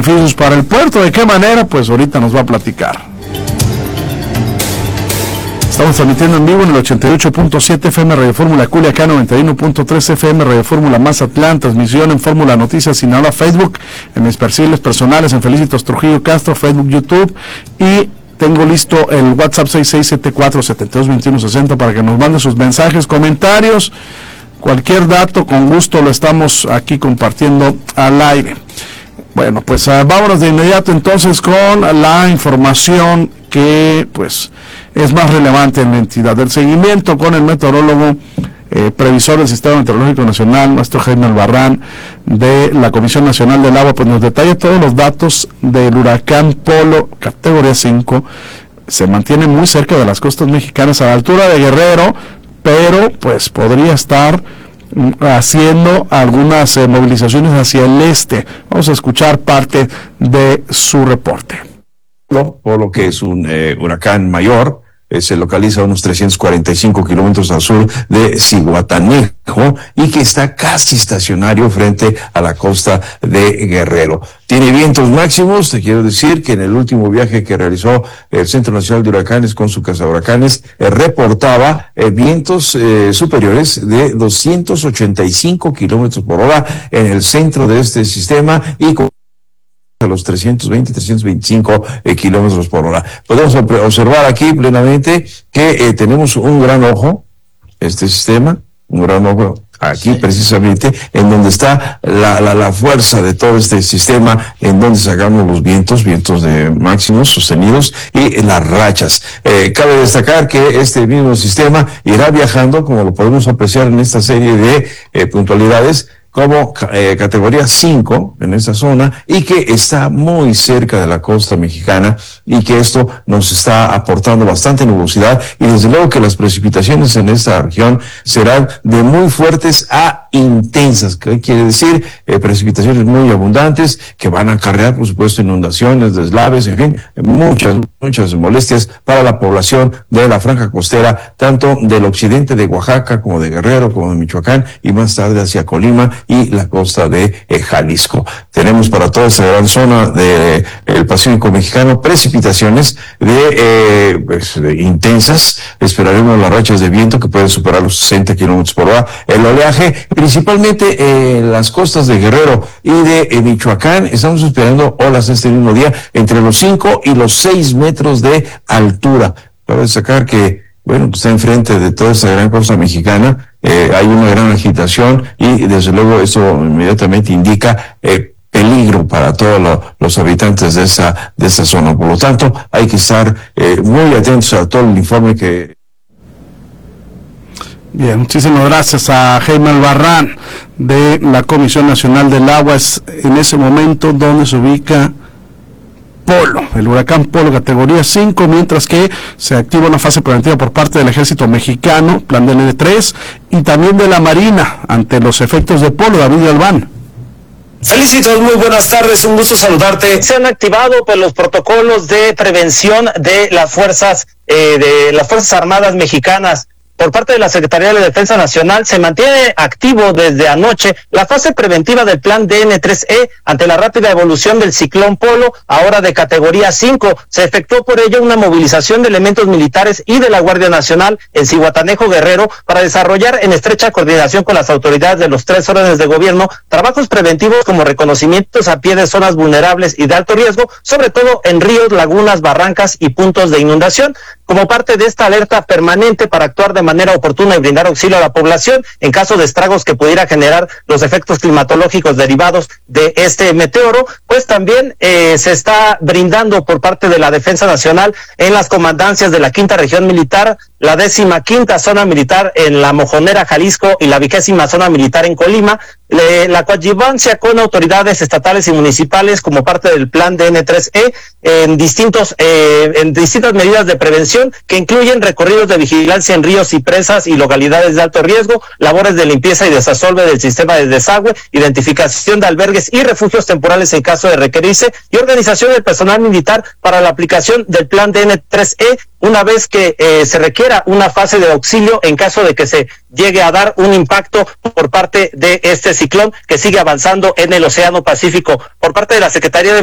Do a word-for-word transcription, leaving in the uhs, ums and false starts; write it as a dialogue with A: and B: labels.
A: beneficios para el puerto. ¿De qué manera? Pues ahorita nos va a platicar. Estamos transmitiendo en vivo en el ochenta y ocho punto siete F M Radio Fórmula Culiacán, noventa y uno punto tres F M Radio Fórmula Mazatlán, transmisión en Fórmula Noticias Sinaloa, Facebook, en mis perfiles personales, en Felicitos Trujillo Castro, Facebook, YouTube, y tengo listo el WhatsApp seis seis siete cuatro siete dos dos uno seis cero para que nos manden sus mensajes, comentarios, cualquier dato, con gusto lo estamos aquí compartiendo al aire. Bueno, pues uh, vámonos de inmediato entonces con la información que pues es más relevante en la entidad. El seguimiento con el meteorólogo, eh, previsor del Sistema Meteorológico Nacional, nuestro Jaime Albarrán, de la Comisión Nacional del Agua, pues nos detalla todos los datos del huracán Polo, categoría cinco, se mantiene muy cerca de las costas mexicanas, a la altura de Guerrero, pero pues podría estar haciendo algunas eh, movilizaciones hacia el este. Vamos a escuchar parte de su reporte.
B: Polo, que es un eh, huracán mayor, eh, se localiza a unos trescientos cuarenta y cinco kilómetros al sur de Zihuatanejo y que está casi estacionario frente a la costa de Guerrero. Tiene vientos máximos, te quiero decir que en el último viaje que realizó el Centro Nacional de Huracanes con su cazahuracanes, eh, reportaba eh, vientos eh, superiores de doscientos ochenta y cinco kilómetros por hora en el centro de este sistema y con a los trescientos veinte, trescientos veinticinco eh, kilómetros por hora. Podemos observar aquí plenamente que eh, tenemos un gran ojo, este sistema, un gran ojo aquí precisamente, en donde está la, la, la fuerza de todo este sistema, en donde sacamos los vientos, vientos de máximos sostenidos y las rachas. Eh, cabe destacar que este mismo sistema irá viajando, como lo podemos apreciar en esta serie de eh, puntualidades, como eh, categoría cinco en esta zona y que está muy cerca de la costa mexicana y que esto nos está aportando bastante nubosidad y desde luego que las precipitaciones en esta región serán de muy fuertes a intensas, que quiere decir eh, precipitaciones muy abundantes que van a acarrear por supuesto inundaciones, deslaves, en fin, muchas, muchas molestias para la población de la franja costera, tanto del occidente de Oaxaca como de Guerrero, como de Michoacán y más tarde hacia Colima y la costa de eh, Jalisco. Tenemos para toda esta gran zona del de, Pacífico mexicano precipitaciones de, eh, pues, de intensas. Esperaremos las rachas de viento que pueden superar los sesenta kilómetros por hora. El oleaje, principalmente en las costas de Guerrero y de eh, Michoacán, estamos esperando olas este mismo día entre los cinco y los seis metros de altura. Cabe destacar que bueno, pues está enfrente de toda esta gran costa mexicana, eh, hay una gran agitación y desde luego eso inmediatamente indica eh, peligro para todos lo, los habitantes de esa de esa zona. Por lo tanto, hay que estar eh, muy atentos a todo el informe que...
A: Bien, muchísimas gracias a Jaime Albarrán de la Comisión Nacional del Agua. Es en ese momento donde se ubica Polo, el huracán Polo categoría cinco, mientras que se activa una fase preventiva por parte del Ejército Mexicano, plan D N D tres, y también de la Marina ante los efectos de Polo. David Galván.
C: Felicitos, muy buenas tardes, un gusto saludarte. Se han activado pues, los protocolos de prevención de las fuerzas eh, de las Fuerzas Armadas Mexicanas. Por parte de la Secretaría de la Defensa Nacional se mantiene activo desde anoche la fase preventiva del plan D N tres E ante la rápida evolución del ciclón Polo, ahora de categoría cinco. Se efectuó por ello una movilización de elementos militares y de la Guardia Nacional en Zihuatanejo, Guerrero, para desarrollar en estrecha coordinación con las autoridades de los tres órdenes de gobierno trabajos preventivos como reconocimientos a pie de zonas vulnerables y de alto riesgo, sobre todo en ríos, lagunas, barrancas y puntos de inundación. Como parte de esta alerta permanente para actuar de manera oportuna y brindar auxilio a la población en caso de estragos que pudiera generar los efectos climatológicos derivados de este meteoro, pues también eh, se está brindando por parte de la Defensa Nacional en las comandancias de la Quinta Región Militar, la décima quinta Zona Militar en La Mojonera, Jalisco, y la vigésima Zona Militar en Colima, eh, la coadyuvancia con autoridades estatales y municipales como parte del plan D N tres E en distintos eh, en distintas medidas de prevención que incluyen recorridos de vigilancia en ríos y presas y localidades de alto riesgo, labores de limpieza y desasolve del sistema de desagüe, identificación de albergues y refugios temporales en caso de requerirse, y organización del personal militar para la aplicación del plan D N tres E una vez que eh, se requiera una fase de auxilio en caso de que se llegue a dar un impacto por parte de este ciclón que sigue avanzando en el Océano Pacífico. Por parte de la Secretaría de